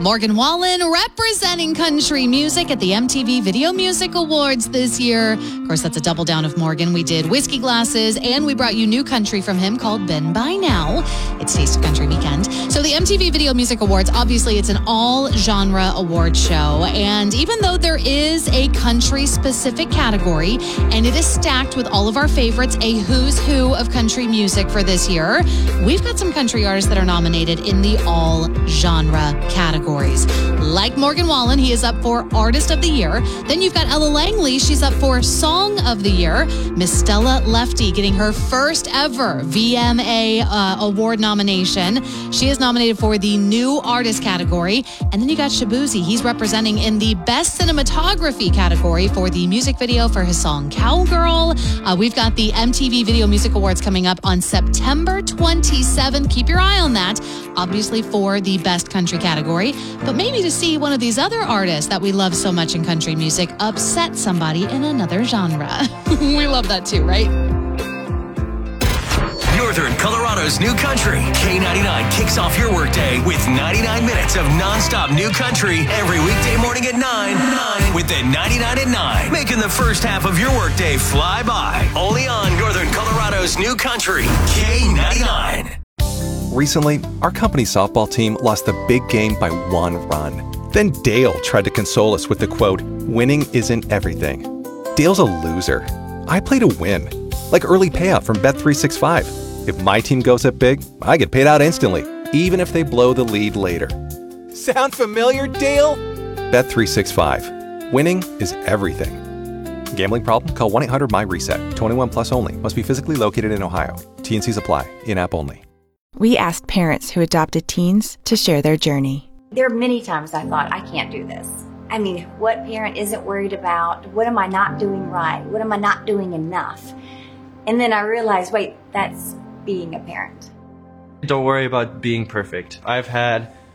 Morgan Wallen representing country music at the MTV Video Music Awards this year. Of course, that's a double down of Morgan. We did Whiskey Glasses, and we brought you new country from him called Been By Now. It's Taste of Country Weekend. So the MTV Video Music Awards, obviously, it's an all-genre award show. And even though there is a country-specific category, and it is stacked with all of our favorites, a who's who of country music for this year, we've got some country artists that are nominated in the all-genre categories. Like Morgan Wallen, he is up for Artist of the Year. Then you've got Ella Langley. She's up for Song of the Year. Miss Stella Lefty getting her first ever VMA award nomination. She is nominated for the New Artist category. And then you got Shabuzi. He's representing in the Best Cinematography category for the music video for his song Cowgirl. We've got the MTV Video Music Awards coming up on September 27th. Keep your eye on that, obviously for the Best Country category, but maybe to see one of these other artists that we love so much in country music upset somebody in another genre. We love that too, right? Northern Colorado's new country. K99 kicks off your workday with 99 minutes of nonstop new country every weekday morning at 9 with the 99 at 9, making the first half of your workday fly by. Only on Northern Colorado's new country, K99. Recently, our company softball team lost the big game by 1 run. Then Dale tried to console us with the quote, "Winning isn't everything." Dale's a loser. I play to win, like early payout from Bet365. If my team goes up big, I get paid out instantly, even if they blow the lead later. Sound familiar, Dale? Bet365. Winning is everything. Gambling problem? Call 1-800-MY-RESET. 21 plus only. Must be physically located in Ohio. T&Cs apply. In-app only. We asked parents who adopted teens to share their journey. There are many times I thought, I can't do this. I mean, what parent isn't worried about? What am I not doing right? What am I not doing enough? And then I realized, wait, that's being a parent. Don't worry about being perfect. I've had